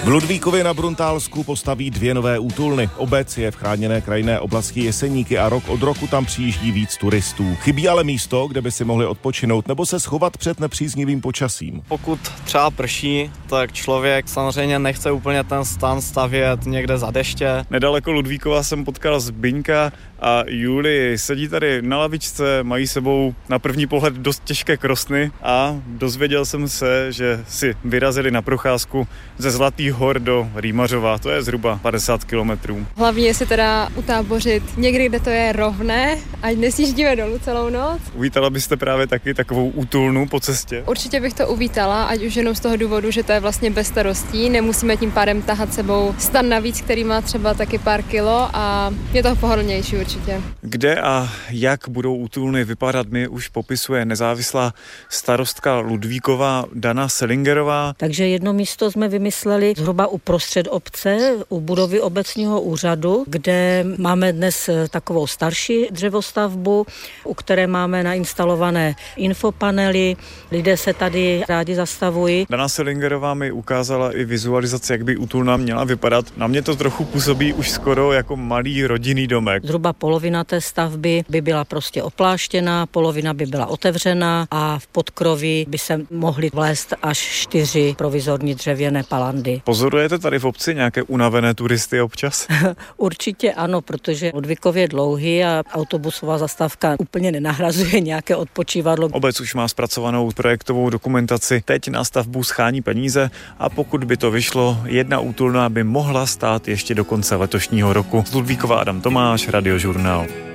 V Ludvíkově na Bruntálsku postaví 2 nové útulny. Obec je v chráněné krajinné oblasti Jeseníky a rok od roku tam přijíždí víc turistů. Chybí ale místo, kde by si mohli odpočinout nebo se schovat před nepříznivým počasím. Pokud třeba prší, tak člověk samozřejmě nechce úplně ten stan stavět někde za deště. Nedaleko Ludvíkova jsem potkal Zbyňka a Julii. Sedí tady na lavičce, mají sebou na první pohled dost těžké krosny a dozvěděl jsem se, že si vyrazili na procházku ze Zlatých hor do Rýmařova. To je zhruba 50 kilometrů. Hlavně je si teda utábořit někdy, kde to je rovné, ať nesjíždíme dolů celou noc. Uvítala byste právě taky takovou útulnu po cestě? Určitě bych to uvítala, ať už jenom z toho důvodu, že to je vlastně bez starostí. Nemusíme tím pádem tahat sebou stan navíc, který má třeba taky pár kilo a je to pohodlnější určitě. Kde a jak budou útulny vypadat, mi už popisuje nezávislá starostka Ludvíkova Dana Selingerová. Takže jedno místo jsme vymysleli zhruba uprostřed obce, u budovy obecního úřadu, kde máme dnes takovou starší dřevostavbu, u které máme nainstalované infopanely. Lidé se tady rádi zastavují. Dana Selingerová mi ukázala i vizualizaci, jak by útulna měla vypadat. Na mě to trochu působí už skoro jako malý rodinný domek. Zhruba polovina té stavby by byla prostě opláštěná, polovina by byla otevřená a v podkroví by se mohly vlézt až 4 provizorní dřevěné palandy. Pozorujete tady v obci nějaké unavené turisty občas? Určitě ano, protože Ludvíkov je dlouhý a autobusová zastávka úplně nenahrazuje nějaké odpočívadlo. Obec už má zpracovanou projektovou dokumentaci, teď na stavbu schání peníze a pokud by to vyšlo, 1 útulna by mohla stát ještě do konce letošního roku. Z Ludvíkova Adam Tomáš, Radiožurnál.